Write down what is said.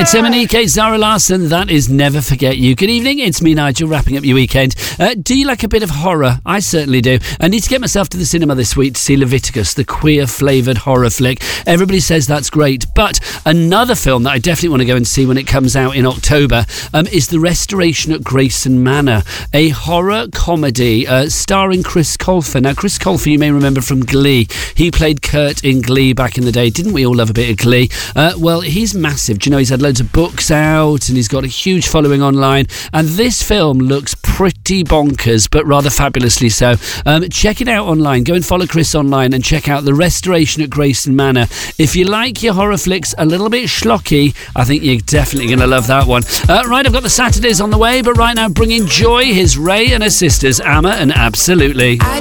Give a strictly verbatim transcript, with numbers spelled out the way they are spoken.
It's Emanike, Zara Larsson. That is Never Forget You. Good evening. It's me, Nigel, wrapping up your weekend. Uh, do you like a bit of horror? I certainly do. I need to get myself to the cinema this week to see Leviticus, the queer-flavoured horror flick. Everybody says that's great. But another film that I definitely want to go and see when it comes out in October um, is The Restoration at Grayson Manor, a horror comedy uh, starring Chris Colfer. Now, Chris Colfer, you may remember from Glee. He played Kurt in Glee back in the day. Didn't we all love a bit of Glee? Uh, well, he's massive. Do you know, he's had loads of books out and he's got a huge following online. And this film looks pretty bonkers, but rather fabulously so. Um, check it out online. Go and follow Chris online and check out The Restoration at Grayson Manor. If you like your horror flicks a little bit schlocky, I think you're definitely going to love that one. Uh, right, I've got the Saturdays on the way, but right now bringing joy, here's Ray and her sisters, Amma and Absolutely. I